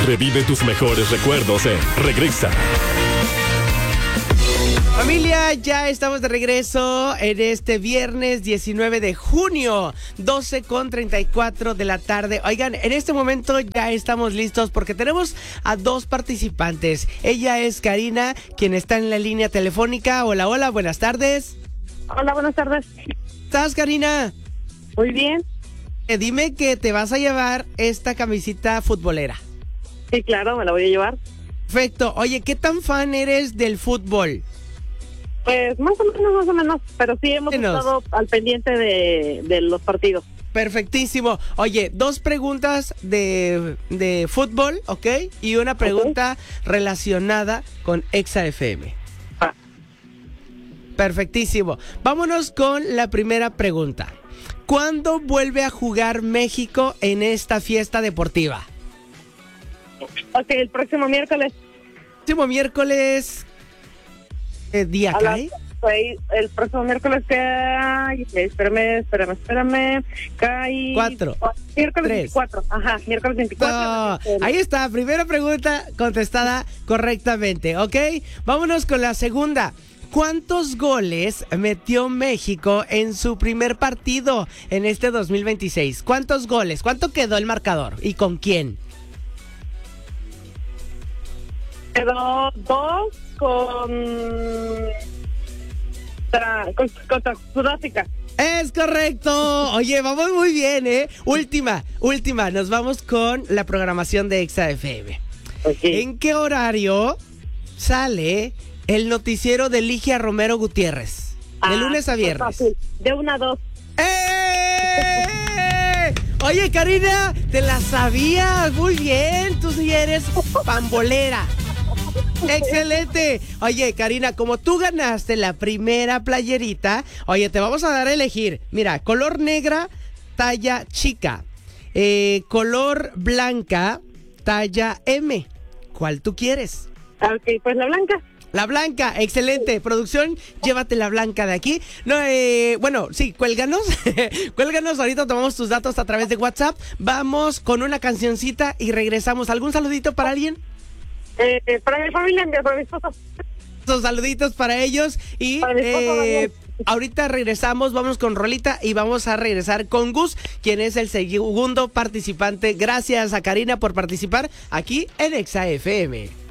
Revive tus mejores recuerdos en Regresa. Familia, ya estamos de regreso en este viernes 19 de junio, 12:34 de la tarde. Oigan, en este momento ya estamos listos porque tenemos a dos participantes. Ella es Karina, quien está en la línea telefónica. Hola, hola, buenas tardes. Hola, buenas tardes. ¿Cómo estás, Karina? Muy bien. Dime que te vas a llevar esta camisita futbolera. Sí, claro, me la voy a llevar. Perfecto. Oye, ¿qué tan fan eres del fútbol? Pues más o menos, pero sí hemos estado al pendiente de los partidos. Perfectísimo. Oye, dos preguntas de fútbol, ¿ok? Y una pregunta relacionada con Exa FM. Perfectísimo. Vámonos con la primera pregunta. ¿Cuándo vuelve a jugar México en esta fiesta deportiva? Ok, el próximo miércoles. Próximo miércoles... ¿Día cae? El próximo miércoles cae... Espérame. Cae... 4. Miércoles 3. 24. Ajá, miércoles 24. No, ahí está, primera pregunta contestada correctamente, ¿ok? Vámonos con la segunda. ¿Cuántos goles metió México en su primer partido en este 2026? ¿Cuántos goles? ¿Cuánto quedó el marcador? ¿Y con quién? Quedó 2 contra Sudáfrica. Es correcto. Oye, vamos muy bien, ¿eh? Última. Nos vamos con la programación de Exa FM. Okay. ¿En qué horario sale el noticiero de Ligia Romero Gutiérrez? De lunes a viernes. Fácil. De 1 a 2. ¡Eh! Oye, Karina, te la sabías. Muy bien. Tú sí eres pambolera. ¡Excelente! Oye, Karina, como tú ganaste la primera playerita, oye, te vamos a dar a elegir. Mira, color negra, talla chica. Color blanca, talla M. ¿Cuál tú quieres? Ok, pues la blanca. La blanca, excelente. Producción, llévate la blanca de aquí. No, bueno, sí, cuélganos. Cuélganos, ahorita tomamos tus datos a través de WhatsApp. Vamos con una cancioncita y regresamos. ¿Algún saludito para alguien? Para mi familia, para mi esposo. Saluditos para ellos y para mi esposo, ahorita regresamos, vamos con Rolita y vamos a regresar con Gus, quien es el segundo participante. Gracias a Karina por participar aquí en Exa FM.